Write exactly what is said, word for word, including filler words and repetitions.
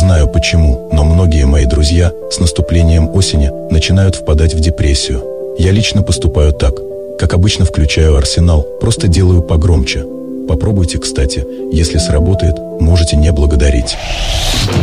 знаю почему, но многие мои друзья с наступлением осени начинают впадать в депрессию. Я лично поступаю так. Как обычно, включаю Арсенал, просто делаю погромче. Попробуйте, кстати. Если сработает, можете не благодарить.